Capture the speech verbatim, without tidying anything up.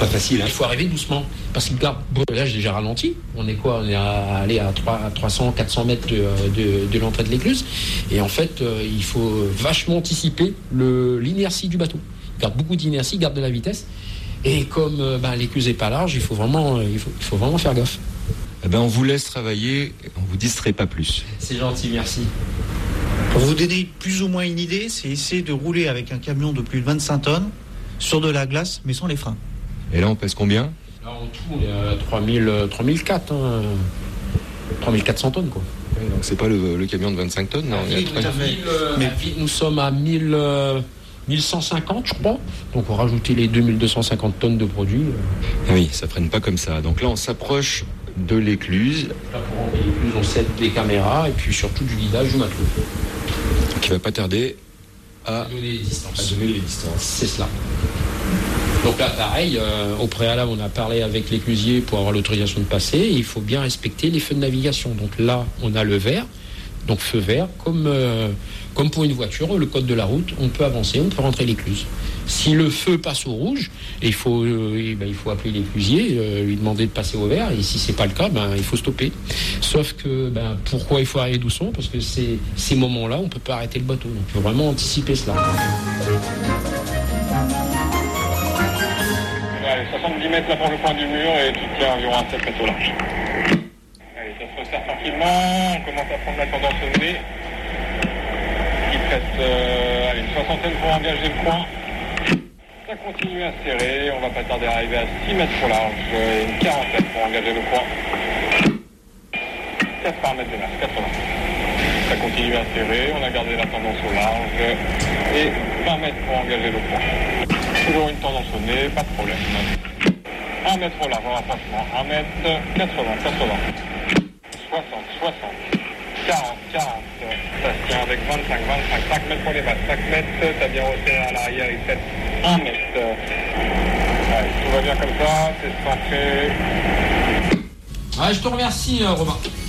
pas facile. Hein. Il faut arriver doucement. Parce que là, j'ai déjà ralenti. On est quoi? On est à aller à trois cents, quatre cents mètres de, de, de l'entrée de l'écluse. Et en fait, euh, il faut vachement anticiper le, l'inertie du bateau. Il garde beaucoup d'inertie, il garde de la vitesse. Et comme euh, ben, l'écluse n'est pas large, il faut vraiment, il faut, il faut vraiment faire gaffe. Eh ben, on vous laisse travailler, on vous distrait pas plus. C'est gentil, merci. Pour vous donner plus ou moins une idée, c'est essayer de rouler avec un camion de plus de vingt-cinq tonnes sur de la glace, mais sans les freins. Et là, on pèse combien? Là, en tout, on est à trois mille, trois mille quatre, hein. trois mille quatre cents tonnes, quoi. Oui, donc c'est pas le, le camion de vingt-cinq tonnes, non, on est à trois mille. Mais nous sommes à mille, euh, mille cent cinquante, je crois. Donc, on rajouter les deux mille deux cent cinquante tonnes de produits. Oui, ça freine pas comme ça. Donc là, on s'approche de l'écluse. Là, pour rentrer l'écluse, on set des caméras et puis surtout du guidage du matelot. Qui va pas tarder à donner les distances. À donner les distances. C'est cela. Donc là, pareil, euh, au préalable, on a parlé avec l'éclusier pour avoir l'autorisation de passer. Et il faut bien respecter les feux de navigation. Donc là, on a le vert, donc feu vert, comme, euh, comme pour une voiture, le code de la route, on peut avancer, on peut rentrer l'écluse. Si le feu passe au rouge, et il, faut, euh, et ben, il faut appeler l'éclusier, euh, lui demander de passer au vert, et si c'est pas le cas, ben, il faut stopper. Sauf que, ben, pourquoi il faut arriver doucement? Parce que c'est, ces moments-là, on peut pas arrêter le bateau. Donc il faut vraiment anticiper cela. Allez, soixante-dix mètres là pour le point du mur et tu tiens environ un sept mètres au large. Allez, ça se resserre tranquillement, on commence à prendre la tendance au nez. Il reste euh, allez, une soixantaine pour engager le point. Ça continue à serrer, on va pas tarder à arriver à six mètres au large et une quarantaine pour engager le point. quatre par mètre de masse, quatre-vingts. Ça continue à serrer, on a gardé la tendance au large et vingt mètres pour engager le point. Toujours une tendance au nez, pas de problème. un mètre au large en rapprochement, un mètre, quatre-vingts, quatre-vingts, soixante, soixante, quarante, quarante, ça se tient avec vingt-cinq, vingt-cinq, cinq mètres pour les bases, cinq mètres, t'as bien resserré à l'arrière, il fait un mètre. Allez, tout va bien comme ça, c'est centré. Ouais, je te remercie, Romain.